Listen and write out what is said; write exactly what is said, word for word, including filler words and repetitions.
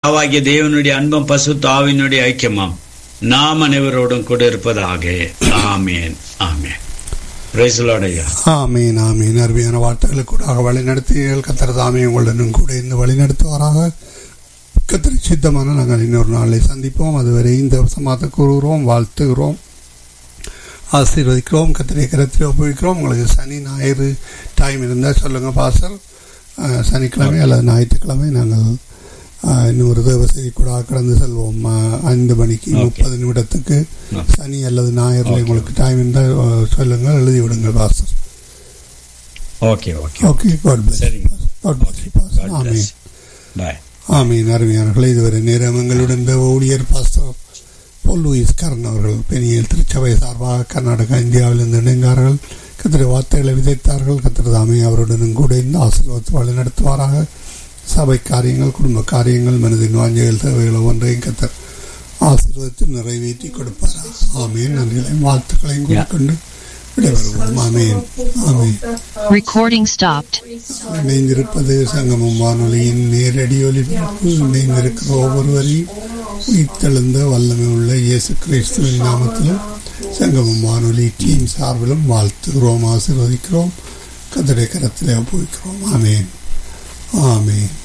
அவாகிய தேவனுடைய அன்பும் பசுத்த ஆவியினுடைய ஐக்கியமாம் நாம் அனைவரோடும் கூட இருப்பதாக. ஆமேன் ஆமேன். பிரைஸ் தி லார்ட் ஐயா. ஆமீன் ஆமீன். அருமையான வார்த்தைகளை கூட வழி நடத்தியீர்கள். கர்த்தர் தாமே உங்களுடனும் கூட இந்த வழி நடத்துவாராக. கர்த்தர் சித்தமான நாங்கள் இன்னொரு நாளை சந்திப்போம். அதுவரை இந்த சமாத கூறுகிறோம், வாழ்த்துகிறோம், ஆசீர்வதிக்கிறோம், கர்த்தரை கரத்தில் ஒப்புவிக்கிறோம். உங்களுக்கு சனி ஞாயிறு டைம் இருந்தால் சொல்லுங்கள் பாஸ்டர். சனிக்கிழமை அல்லது ஞாயிற்றுக்கிழமை நாங்கள் இன்னொரு தேவசதி கூட கடந்து செல்வோம். ஐந்து மணிக்கு முப்பது நிமிடத்துக்கு சனி அல்லது ஞாயிறுல உங்களுக்கு டைம் இருந்தால் சொல்லுங்கள், எழுதி விடுங்கள் pastor. Okay okay okay. God plus. God plus pastor. ஆமீன். பை. ஆமீன். அருமையானவர்களே, இதுவரை நேரம் எங்களுடன் இந்த ஊழியர் பாஸ்டர் போல் லூயிஸ் கரன் அவர்கள் பெனியல் திருச்சபை சார்பாக கர்நாடகா இந்தியாவிலிருந்து இணைந்தார்கள். கத்திர வார்த்தைகளை விதைத்தார்கள். கத்திர தாமே அவருடனும் கூட இந்த ஆசீர்வாதத்தை வழி நடத்துவாராக. சபை காரியங்கள், குடும்ப காரியங்கள், மனதின் வாஞ்சைகள், தேவைகள் ஒன்றையும் கத்தர் ஆசீர்வதித்து நிறைவேற்றி கொடுப்பாரா. ஆமீன். நன்றிகளையும் வாழ்த்துக்களையும் கொண்டு விடைபெறுவோம். ஆமீன் ஆமீன். இணைந்திருப்பது சங்கமம் வானொலியின் நேரடி ஒலிபரப்பு. இணைந்திருக்கிற ஒவ்வொருவரையும் உயிர்த்தெழுந்த வல்லமை உள்ள இயேசு கிறிஸ்துவின் நாமத்திலும் சங்கமம் வானொலி டீம் சார்பிலும் வாழ்த்துகிறோம், ஆசீர்வதிக்கிறோம், கர்த்தருடைய கரத்திலே ஒப்புவிக்கிறோம். ஆமேன் ஆமேன்.